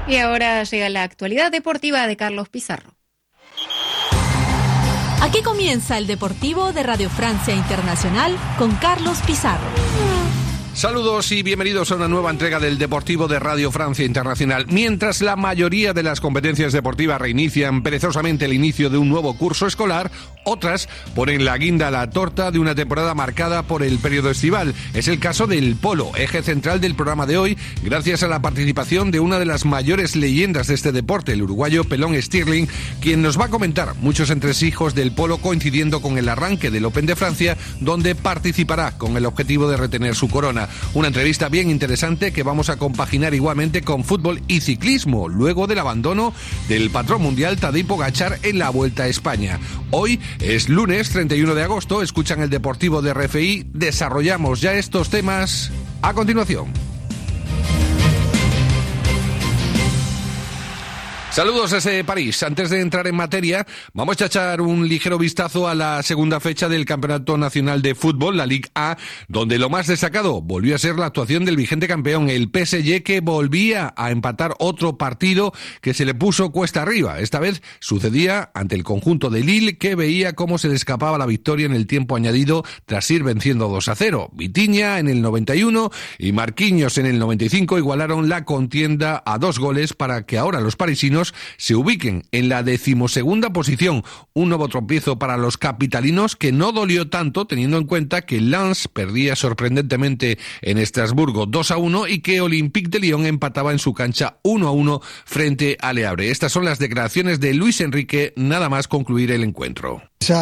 Y ahora llega la actualidad deportiva de Carlos Pizarro. Aquí comienza el Deportivo de Radio Francia Internacional con Carlos Pizarro. Saludos y bienvenidos a una nueva entrega del Deportivo de Radio Francia Internacional. Mientras la mayoría de las competencias deportivas reinician perezosamente el inicio de un nuevo curso escolar, otras ponen la guinda a la torta de una temporada marcada por el periodo estival. Es el caso del polo, eje central del programa de hoy, gracias a la participación de una de las mayores leyendas de este deporte, el uruguayo Pelón Stirling, quien nos va a comentar muchos entresijos del polo coincidiendo con el arranque del Open de Francia, donde participará con el objetivo de retener su corona. Una entrevista bien interesante que vamos a compaginar igualmente con fútbol y ciclismo, luego del abandono del patrón mundial Tadej Pogačar en la Vuelta a España. Hoy es lunes 31 de agosto, escuchan el Deportivo de RFI, desarrollamos ya estos temas a continuación. Saludos desde París. Antes de entrar en materia, vamos a echar un ligero vistazo a la segunda fecha del Campeonato Nacional de Fútbol, la Ligue A, donde lo más destacado volvió a ser la actuación del vigente campeón, el PSG, que volvía a empatar otro partido que se le puso cuesta arriba. Esta vez sucedía ante el conjunto de Lille, que veía cómo se le escapaba la victoria en el tiempo añadido tras ir venciendo 2-0. Vitinha en el 91 y Marquinhos en el 95 igualaron la contienda a 2 goles para que ahora los parisinos se ubiquen en la 12ª posición. Un nuevo tropiezo para los capitalinos que no dolió tanto teniendo en cuenta que Lens perdía sorprendentemente en Estrasburgo 2-1 y que Olympique de Lyon empataba en su cancha 1-1 frente a Le Havre. Estas son las declaraciones de Luis Enrique nada más concluir el encuentro.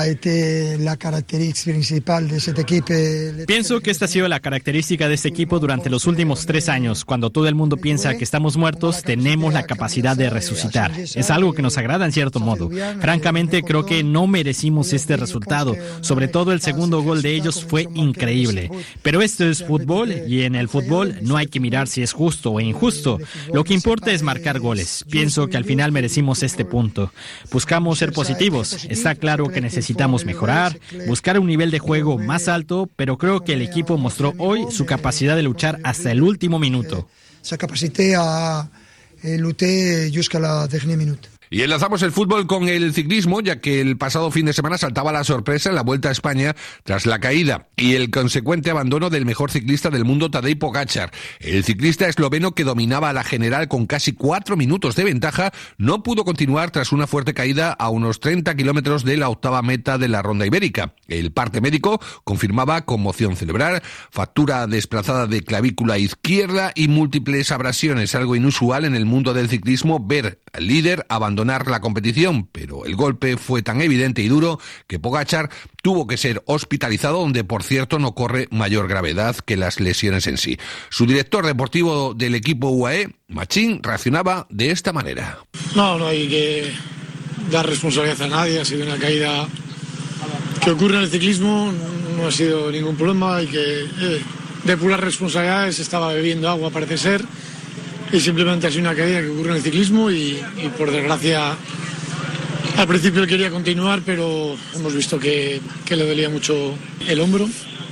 Pienso que esta ha sido la característica de este equipo durante los últimos 3 años. Cuando todo el mundo piensa que estamos muertos, tenemos la capacidad de resucitar. Es algo que nos agrada en cierto modo. Francamente, creo que no merecimos este resultado. Sobre todo el segundo gol de ellos fue increíble. Pero esto es fútbol y en el fútbol no hay que mirar si es justo o injusto. Lo que importa es marcar goles. Pienso que al final merecimos este punto. Buscamos ser positivos. Está claro que necesitamos mejorar, buscar un nivel de juego más alto, pero creo que el equipo mostró hoy su capacidad de luchar hasta el último minuto. Sa capacité à lutter jusqu'à la dernière minute. Y enlazamos el fútbol con el ciclismo, ya que el pasado fin de semana saltaba la sorpresa en la Vuelta a España tras la caída y el consecuente abandono del mejor ciclista del mundo, Tadej Pogačar. El ciclista esloveno, que dominaba a la general con casi 4 minutos de ventaja, no pudo continuar tras una fuerte caída a unos 30 kilómetros de la octava meta de la Ronda Ibérica. El parte médico confirmaba conmoción cerebral, fractura desplazada de clavícula izquierda y múltiples abrasiones, algo inusual en el mundo del ciclismo ver al líder abandonar la competición, pero el golpe fue tan evidente y duro que Pogačar tuvo que ser hospitalizado, donde por cierto no corre mayor gravedad que las lesiones en sí. Su director deportivo del equipo UAE, Machín, reaccionaba de esta manera. No hay que dar responsabilidad a nadie, ha sido una caída que ocurre en el ciclismo, no ha sido ningún problema, hay que depurar responsabilidades, estaba bebiendo agua parece ser, y simplemente ha sido una caída que ocurre en el ciclismo y por desgracia al principio él quería continuar, pero hemos visto que le dolía mucho el hombro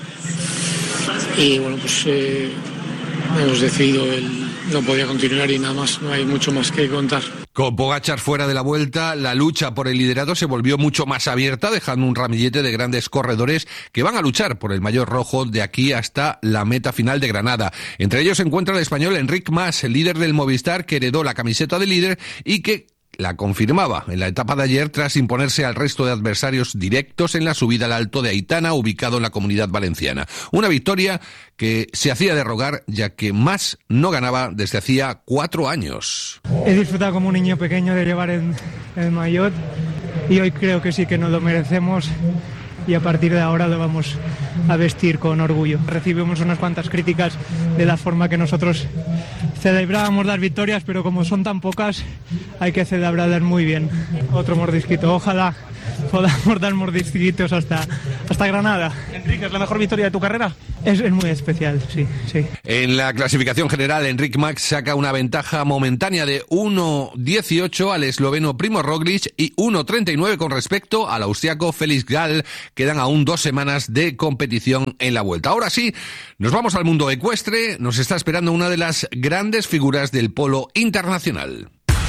y bueno, pues hemos decidido él no podía continuar y nada más, no hay mucho más que contar. Con Pogačar fuera de la Vuelta, la lucha por el liderato se volvió mucho más abierta, dejando un ramillete de grandes corredores que van a luchar por el maillot rojo de aquí hasta la meta final de Granada. Entre ellos se encuentra el español Enric Mas, el líder del Movistar, que heredó la camiseta de líder y que la confirmaba en la etapa de ayer tras imponerse al resto de adversarios directos en la subida al Alto de Aitana, ubicado en la Comunidad Valenciana. Una victoria que se hacía de rogar, ya que Mas no ganaba desde hacía 4 años. He disfrutado como un niño pequeño de llevar el maillot y hoy creo que sí que nos lo merecemos y a partir de ahora lo vamos a vestir con orgullo. Recibimos unas cuantas críticas de la forma que nosotros celebrábamos las victorias, pero como son tan pocas hay que celebrarlas muy bien. Otro mordisquito, ojalá podamos dar mordisquitos hasta Granada. Enrique, ¿es la mejor victoria de tu carrera? Es muy especial, sí. En la clasificación general, Enric Mas saca una ventaja momentánea de 1.18 al esloveno Primož Roglič y 1.39 con respecto al austriaco Felix Gall. Quedan aún 2 semanas de competición en la Vuelta. Ahora sí, nos vamos al mundo ecuestre. Nos está esperando una de las grandes figuras del polo internacional.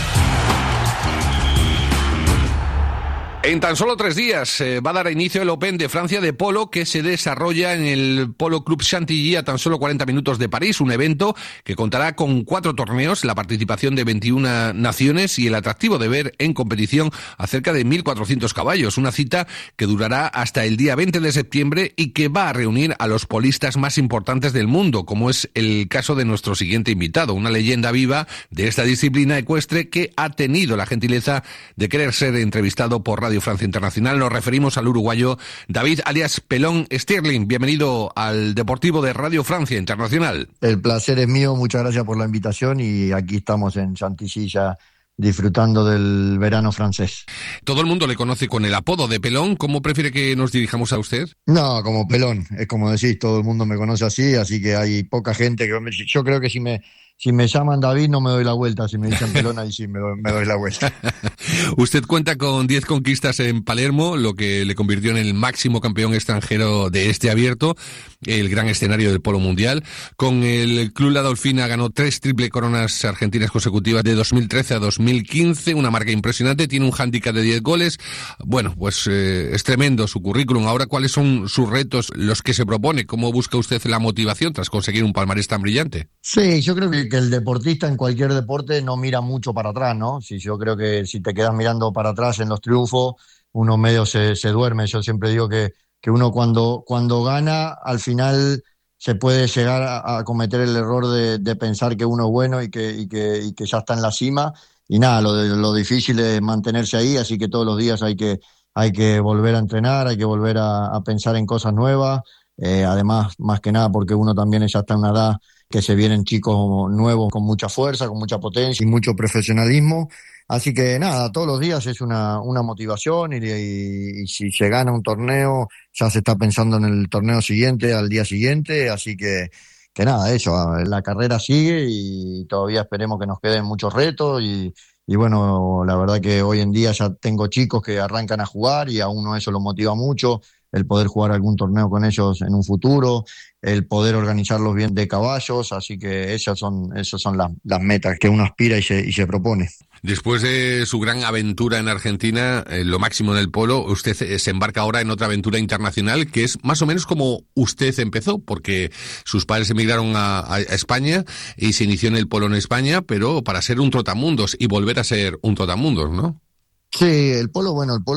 En tan solo 3 días va a dar inicio el Open de Francia de polo, que se desarrolla en el Polo Club Chantilly a tan solo 40 minutos de París, un evento que contará con 4 torneos, la participación de 21 naciones y el atractivo de ver en competición a cerca de 1.400 caballos, una cita que durará hasta el día 20 de septiembre y que va a reunir a los polistas más importantes del mundo, como es el caso de nuestro siguiente invitado, una leyenda viva de esta disciplina ecuestre que ha tenido la gentileza de querer ser entrevistado por Radio Francia Internacional. Nos referimos al uruguayo David alias Pelón Stirling. Bienvenido al Deportivo de Radio Francia Internacional. El placer es mío, muchas gracias por la invitación y aquí estamos en Chantilly ya disfrutando del verano francés. Todo el mundo le conoce con el apodo de Pelón. ¿Cómo prefiere que nos dirijamos a usted? No, como Pelón, es como decís, todo el mundo me conoce así que hay poca gente que... Yo creo que si me llaman David no me doy la vuelta, si me dicen Pelón ahí sí me doy la vuelta. Usted cuenta con 10 conquistas en Palermo, lo que le convirtió en el máximo campeón extranjero de este abierto, el gran escenario del polo mundial. Con el Club La Dolfina ganó 3 triple coronas argentinas consecutivas de 2013 a 2015, una marca impresionante, tiene un hándicap de 10 goles. Bueno, pues es tremendo su currículum. Ahora, ¿cuáles son sus retos, los que se propone? ¿Cómo busca usted la motivación tras conseguir un palmarés tan brillante? Sí, yo creo que el deportista en cualquier deporte no mira mucho para atrás, ¿no? Sí, yo creo que si te quedas mirando para atrás en los triunfos, uno medio se duerme. Yo siempre digo que uno cuando gana, al final se puede llegar a cometer el error de pensar que uno es bueno y que ya está en la cima. Y nada, lo difícil es mantenerse ahí, así que todos los días hay que volver a entrenar, hay que volver a pensar en cosas nuevas. Además, más que nada porque uno también ya está en una edad que se vienen chicos nuevos con mucha fuerza, con mucha potencia y mucho profesionalismo. Así que nada, todos los días es una motivación y si se gana un torneo ya se está pensando en el torneo siguiente, al día siguiente. Así que nada, eso, la carrera sigue y todavía esperemos que nos queden muchos retos y bueno, la verdad que hoy en día ya tengo chicos que arrancan a jugar y a uno eso lo motiva mucho, el poder jugar algún torneo con ellos en un futuro, el poder organizarlos bien de caballos, así que esas son las metas que uno aspira y se propone. Después de su gran aventura en Argentina, lo máximo en el polo, usted se embarca ahora en otra aventura internacional que es más o menos como usted empezó, porque sus padres emigraron a España y se inició en el polo en España, pero para ser un trotamundos y volver a ser un trotamundos, ¿no? Sí, el polo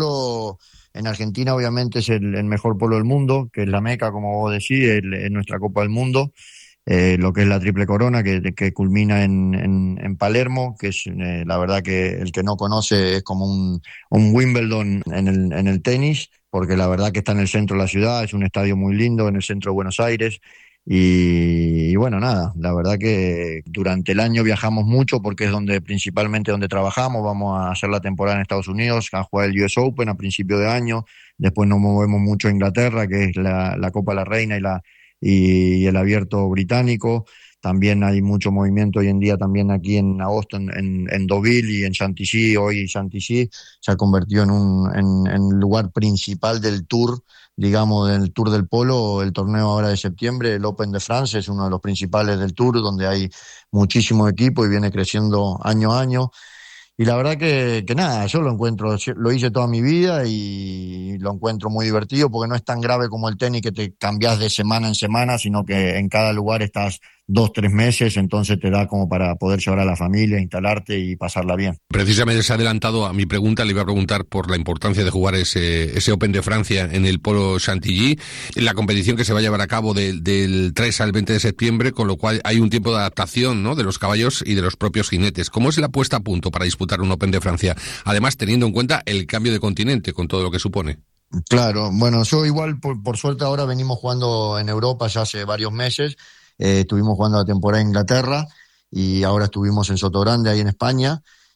en Argentina obviamente es el mejor polo del mundo, que es la meca, como vos decís, es nuestra Copa del Mundo. Lo que es la triple corona que culmina en Palermo, que es la verdad que el que no conoce es como un Wimbledon en el tenis, porque la verdad que está en el centro de la ciudad, es un estadio muy lindo en el centro de Buenos Aires y bueno, nada, la verdad que durante el año viajamos mucho porque es principalmente donde trabajamos. Vamos a hacer la temporada en Estados Unidos, a jugar el US Open a principio de año, después nos movemos mucho a Inglaterra, que es la Copa de la Reina y el abierto británico. También hay mucho movimiento hoy en día también aquí en agosto en Deauville y en Chantilly. Hoy Chantilly se ha convertido en lugar principal del tour, digamos, del Tour del Polo. El torneo ahora de septiembre, el Open de France, es uno de los principales del tour, donde hay muchísimo equipo y viene creciendo año a año. Y la verdad que nada, yo lo hice toda mi vida y lo encuentro muy divertido porque no es tan grave como el tenis que te cambias de semana en semana, sino que en cada lugar estás 2-3 meses, entonces te da como para poder llevar a la familia, instalarte y pasarla bien. Precisamente se ha adelantado a mi pregunta, le iba a preguntar por la importancia de jugar ese Open de Francia en el Polo Chantilly, la competición que se va a llevar a cabo del 3 al 20 de septiembre, con lo cual hay un tiempo de adaptación, ¿no?, de los caballos y de los propios jinetes. ¿Cómo es la puesta a punto para disputar un Open de Francia? Además, teniendo en cuenta el cambio de continente con todo lo que supone. Claro, bueno, yo igual por suerte ahora venimos jugando en Europa ya hace varios meses. Estuvimos jugando la temporada en Inglaterra y ahora estuvimos en Sotogrande, ahí en España.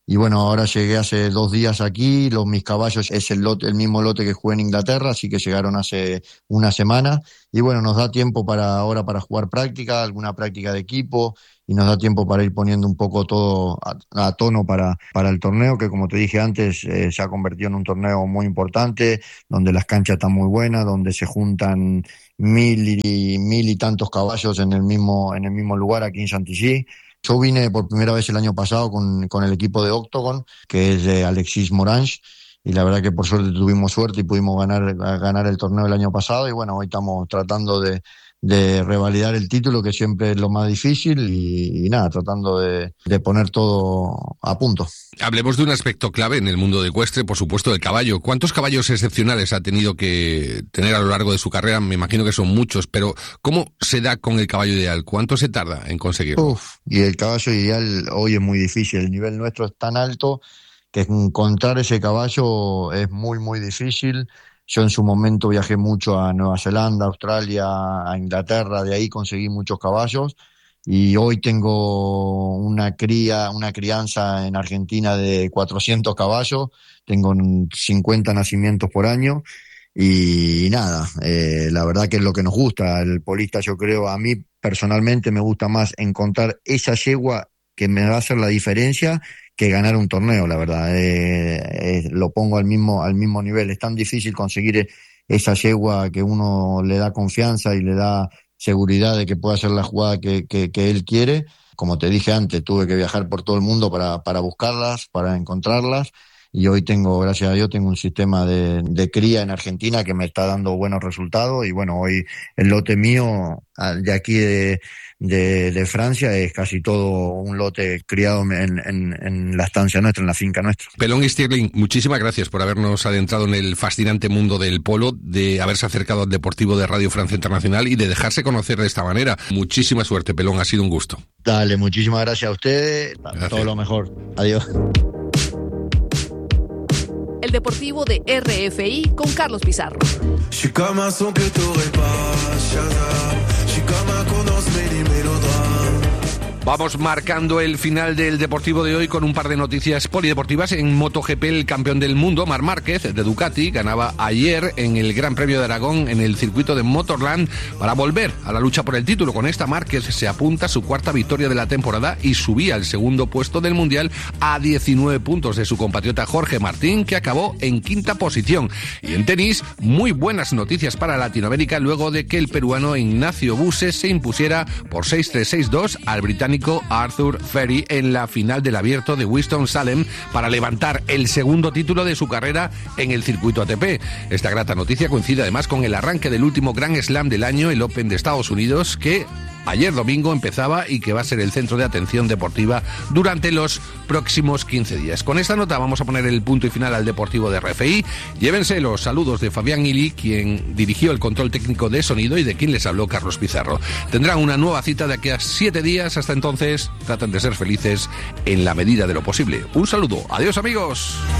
Y bueno, ahora llegué hace 2 días aquí, mis caballos es el mismo lote que jugué en Inglaterra, así que llegaron hace una semana. Y bueno, nos da tiempo ahora para jugar práctica, alguna práctica de equipo, y nos da tiempo para ir poniendo un poco todo a tono para el torneo, que como te dije antes, se ha convertido en un torneo muy importante, donde las canchas están muy buenas, donde se juntan 1000 y tantos caballos en el mismo lugar aquí en Chantilly. Yo vine por primera vez el año pasado con el equipo de Octagon, que es de Alexis Morange, y la verdad que por suerte tuvimos suerte y pudimos ganar el torneo el año pasado, y bueno, hoy estamos tratando de revalidar el título, que siempre es lo más difícil, y nada, tratando de poner todo a punto. Hablemos de un aspecto clave en el mundo de ecuestre, por supuesto, el caballo. ¿Cuántos caballos excepcionales ha tenido que tener a lo largo de su carrera? Me imagino que son muchos, pero ¿cómo se da con el caballo ideal? ¿Cuánto se tarda en conseguirlo? Y el caballo ideal hoy es muy difícil, el nivel nuestro es tan alto que encontrar ese caballo es muy, muy difícil. Yo en su momento viajé mucho a Nueva Zelanda, Australia, a Inglaterra, de ahí conseguí muchos caballos, y hoy tengo una crianza en Argentina de 400 caballos, tengo 50 nacimientos por año, y nada, la verdad que es lo que nos gusta. El polista, yo creo, a mí personalmente me gusta más encontrar esa yegua que me va a hacer la diferencia que ganar un torneo, la verdad. Lo pongo al mismo nivel. Es tan difícil conseguir esa yegua que uno le da confianza y le da seguridad de que puede hacer la jugada que él quiere. Como te dije antes, tuve que viajar por todo el mundo para buscarlas, para encontrarlas, y hoy gracias a Dios, tengo un sistema de cría en Argentina que me está dando buenos resultados. Y bueno, hoy el lote mío de aquí de Francia es casi todo un lote criado en la estancia nuestra, en la finca nuestra. Pelón y Stirling, muchísimas gracias por habernos adentrado en el fascinante mundo del polo, de haberse acercado al Deportivo de Radio Francia Internacional y de dejarse conocer de esta manera. Muchísima suerte, Pelón, ha sido un gusto. Dale, muchísimas gracias a ustedes. Gracias. Todo lo mejor. Adiós. El Deportivo de RFI con Carlos Pizarro. Vamos marcando el final del Deportivo de hoy con un par de noticias polideportivas. En MotoGP, el campeón del mundo, Marc Márquez, de Ducati, ganaba ayer en el Gran Premio de Aragón en el circuito de Motorland para volver a la lucha por el título. Con esta, Márquez se apunta a su 4ª victoria de la temporada y subía al 2º puesto del Mundial a 19 puntos de su compatriota Jorge Martín, que acabó en 5ª posición. Y en tenis, muy buenas noticias para Latinoamérica luego de que el peruano Ignacio Buses se impusiera por 6-3, 6-2 al británico Arthur Ferry en la final del Abierto de Winston-Salem para levantar el 2º título de su carrera en el circuito ATP. Esta grata noticia coincide además con el arranque del último Grand Slam del año, el Open de Estados Unidos, que ayer domingo empezaba y que va a ser el centro de atención deportiva durante los próximos 15 días. Con esta nota vamos a poner el punto y final al Deportivo de RFI. Llévense los saludos de Fabián Ili, quien dirigió el control técnico de sonido, y de quien les habló, Carlos Pizarro. Tendrán una nueva cita de aquí a 7 días. Hasta entonces, traten de ser felices en la medida de lo posible. Un saludo. Adiós, amigos.